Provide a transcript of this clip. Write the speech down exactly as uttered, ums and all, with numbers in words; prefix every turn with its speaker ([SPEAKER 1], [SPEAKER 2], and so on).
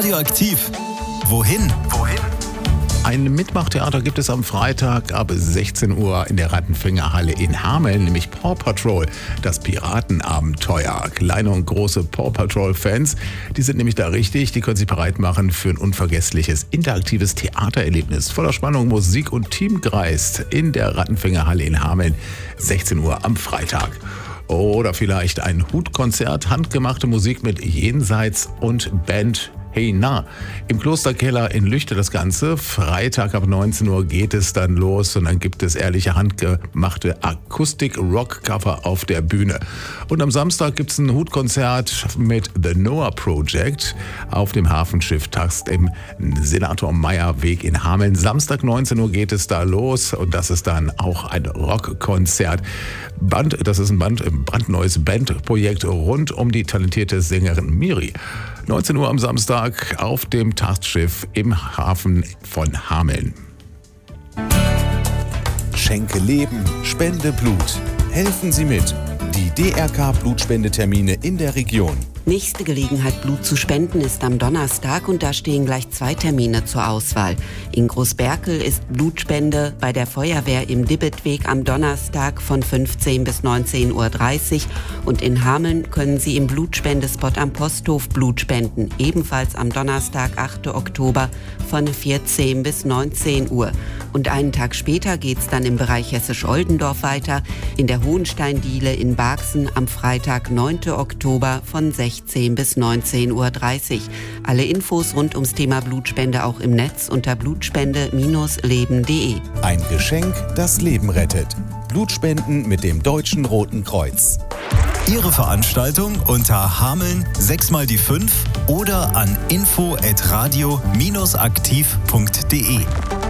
[SPEAKER 1] Radioaktiv. Wohin? Wohin?
[SPEAKER 2] Ein Mitmachtheater gibt es am Freitag ab sechzehn Uhr in der Rattenfängerhalle in Hameln, nämlich Paw Patrol, das Piratenabenteuer. Kleine und große Paw Patrol-Fans, die sind nämlich da richtig, die können sich bereit machen für ein unvergessliches, interaktives Theatererlebnis voller Spannung, Musik und Teamgeist in der Rattenfängerhalle in Hameln, sechzehn Uhr am Freitag. Oder vielleicht ein Hutkonzert, handgemachte Musik mit Jenseits und Band Hey Na. Im Klosterkeller in Lüchte das Ganze. Freitag ab neunzehn Uhr geht es dann los und dann gibt es ehrliche handgemachte Akustik-Rock-Cover auf der Bühne. Und am Samstag gibt es ein Hutkonzert mit The Noah Project auf dem Hafenschiff Tast im Senator Meyer Weg in Hameln. Samstag neunzehn Uhr geht es da los und das ist dann auch ein Rockkonzert. Band, das ist ein Band, ein brandneues Bandprojekt rund um die talentierte Sängerin Miri. neunzehn Uhr am Samstag auf dem Tastschiff im Hafen von Hameln.
[SPEAKER 1] Schenke Leben, spende Blut. Helfen Sie mit. Die D R K-Blutspendetermine in der Region.
[SPEAKER 3] Nächste Gelegenheit, Blut zu spenden, ist am Donnerstag und da stehen gleich zwei Termine zur Auswahl. In Großberkel ist Blutspende bei der Feuerwehr im Dibbetweg am Donnerstag von fünfzehn bis neunzehn Uhr dreißig und in Hameln können Sie im Blutspendespot am Posthof Blut spenden, ebenfalls am Donnerstag, achten Oktober von vierzehn bis neunzehn Uhr. Und einen Tag später geht's dann im Bereich Hessisch-Oldendorf weiter, in der Hohensteindiele in Barksen am Freitag, neunten Oktober von sechzehn bis neunzehn Uhr dreißig. Alle Infos rund ums Thema Blutspende auch im Netz unter blutspende Bindestrich leben punkt de.
[SPEAKER 1] Ein Geschenk, das Leben rettet. Blutspenden mit dem Deutschen Roten Kreuz. Ihre Veranstaltung unter Hameln sechs mal die fünf oder an info at radio aktiv punkt de.